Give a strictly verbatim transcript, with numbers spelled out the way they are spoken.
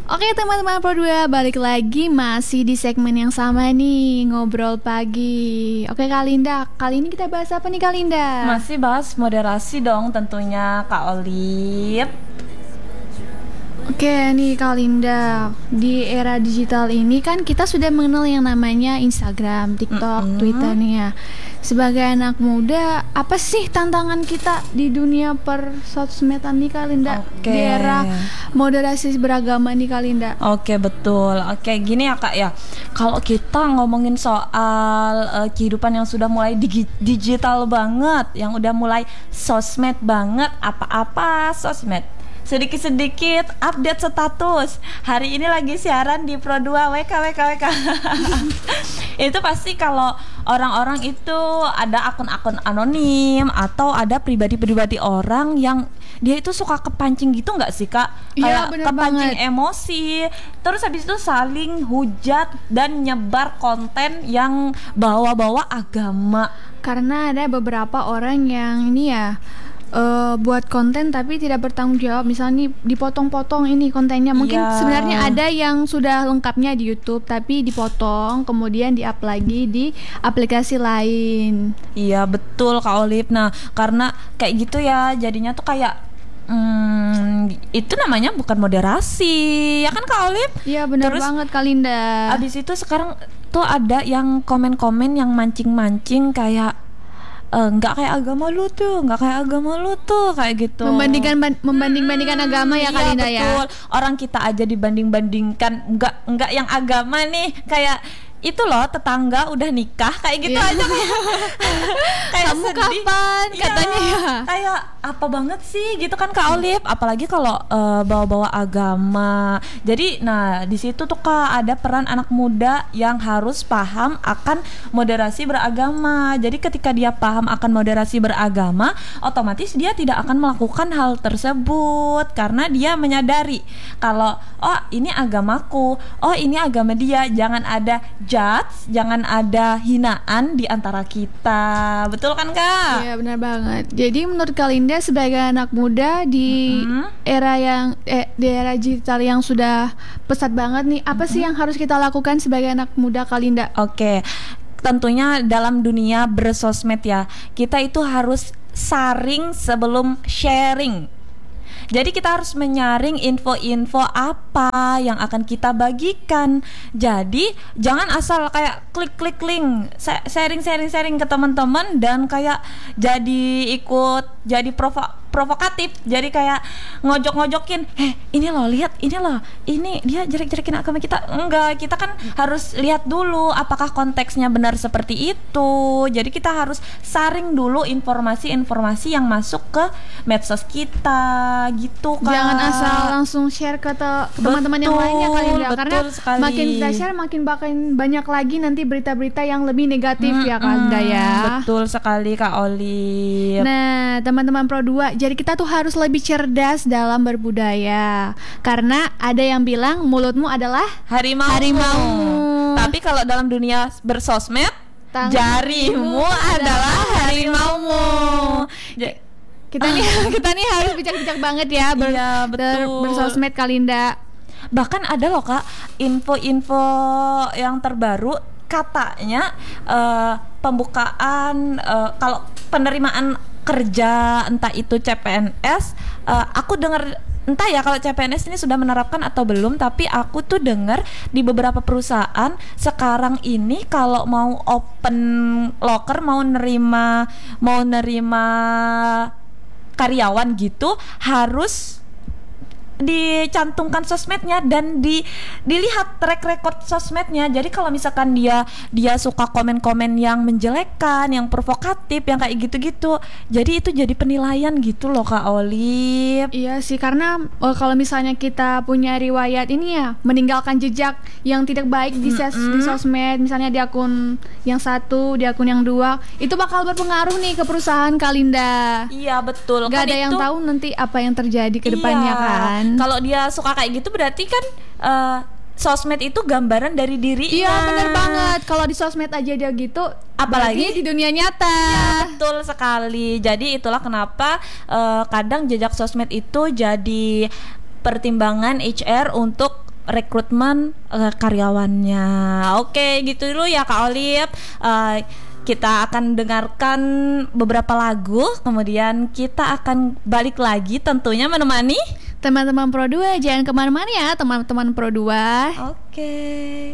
Oke teman-teman Pro dua, balik lagi masih di segmen yang sama nih, ngobrol pagi. Oke Kak Linda, kali ini kita bahas apa nih Kak Linda? Masih bahas moderasi dong tentunya Kak Olip. Oke nih Kak Linda, di era digital ini kan kita sudah mengenal yang namanya Instagram, TikTok, Mm-mm. Twitter nih ya. Sebagai anak muda, apa sih tantangan kita di dunia per sosmedan nih Kak Linda? Oke. Di era moderasi beragama nih Kak Linda. Oke betul. Oke gini ya Kak ya. Kalau kita ngomongin soal uh, kehidupan yang sudah mulai digi- digital banget, yang udah mulai sosmed banget, apa-apa sosmed. Sedikit-sedikit update status. Hari ini lagi siaran di Pro dua W K W K W K. Itu pasti kalau orang-orang itu ada akun-akun anonim atau ada pribadi-pribadi orang yang dia itu suka kepancing gitu nggak sih Kak? Iya, Kayak bener kepancing banget. emosi. Terus habis itu saling hujat dan nyebar konten yang bawa-bawa agama. Karena ada beberapa orang yang ini ya eh, buat konten tapi tidak bertanggung jawab. Misalnya nih, dipotong-potong ini kontennya. Mungkin Iya. sebenarnya ada yang sudah lengkapnya di YouTube tapi dipotong kemudian di-up lagi di aplikasi lain. Iya betul Kak Olip. Nah karena kayak gitu ya jadinya tuh kayak hmm, itu namanya bukan moderasi ya kan Kak Olip. Iya benar Terus banget Kak Linda. abis itu sekarang tuh ada yang komen-komen yang mancing-mancing kayak eh, nggak kayak agama lu tuh, nggak kayak agama lu tuh kayak gitu. Membandingkan ban- membanding-bandingkan Hmm, agama ya Kak iya, Linda ya. betul. Orang kita aja dibanding-bandingkan, nggak nggak yang agama nih kayak itu loh tetangga udah nikah kayak gitu Iya. aja kayak kayak Kamu sedih. kapan? Iya, Katanya ya. kayak apa banget sih gitu kan Kak Olip, apalagi kalau eh, bawa-bawa agama. Jadi nah di situ tuh Kak ada peran anak muda yang harus paham akan moderasi beragama. Jadi ketika dia paham akan moderasi beragama, otomatis dia tidak akan melakukan hal tersebut karena dia menyadari kalau oh ini agamaku, oh ini agama dia, jangan ada judge, jangan ada hinaan di antara kita. Betul kan Kak? Iya benar banget. Jadi menurut Kak Linda sebagai anak muda di Mm-mm. era yang eh, di era digital yang sudah pesat banget nih, apa sih yang harus kita lakukan sebagai anak muda Kak Linda? Oke, tentunya dalam dunia bersosmed ya, kita itu harus saring sebelum sharing. Jadi kita harus menyaring info-info apa yang akan kita bagikan. Jadi jangan asal kayak klik-klik link, sa- sharing-sharing-sharing ke teman-teman dan kayak jadi ikut jadi provo- provokatif. Jadi kayak ngojok-ngojokin, "Eh, ini loh, lihat, ini loh. Ini dia jelek-jelekin agama kita." Enggak, kita kan harus lihat dulu apakah konteksnya benar seperti itu. Jadi kita harus saring dulu informasi-informasi yang masuk ke medsos kita gitu Kak. Jangan asal langsung share ke, te- ke teman-teman yang Betul, lainnya Kak Linda, karena betul sekali. makin kita share makin bakal banyak lagi nanti berita-berita yang lebih negatif ya Kak Mm-mm, Linda ya. betul sekali Kak Olip. Nah, teman-teman Pro dua, jadi kita tuh harus lebih cerdas dalam berbudaya. Karena ada yang bilang mulutmu adalah Harimau. Harimau. Tapi kalau dalam dunia bersosmed, Tangan- jarimu adalah harimaumu. Ja- kita nih kita nih harus bijak-bijak banget ya ber, Iya, ber- betul. bersosmed Kak Linda. Bahkan ada loh Kak info-info yang terbaru katanya eh, pembukaan eh, kalau penerimaan kerja entah itu C P N S, eh, aku dengar entah ya kalau C P N S ini sudah menerapkan atau belum, tapi aku tuh dengar di beberapa perusahaan sekarang ini kalau mau open locker, mau nerima mau nerima karyawan gitu harus dicantumkan sosmednya dan di dilihat track record sosmednya. Jadi kalau misalkan dia dia suka komen-komen yang menjelekkan, yang provokatif, yang kayak gitu-gitu, jadi itu jadi penilaian gitu loh Kak Olip. Iya sih, karena eh, kalau misalnya kita punya riwayat ini ya meninggalkan jejak yang tidak baik di, ses- di sosmed, misalnya di akun yang satu, di akun yang dua, itu bakal berpengaruh nih ke perusahaan Kak Linda. Iya betul. Gak Kan ada yang itu- tahu nanti apa yang terjadi ke depannya Iya. kan. Kalau dia suka kayak gitu berarti kan eh, sosmed itu gambaran dari dirinya. Iya bener banget. Kalau di sosmed aja dia gitu, Apalagi berarti di dunia nyata. Betul sekali. Jadi itulah kenapa eh, kadang jejak sosmed itu jadi pertimbangan H R untuk rekrutmen uh, karyawannya. Oke, gitu dulu ya Kak Olive. Uh, kita akan dengarkan beberapa lagu, kemudian kita akan balik lagi tentunya menemani teman-teman Pro dua. Jangan kemana-mana ya teman-teman Pro dua. Oke.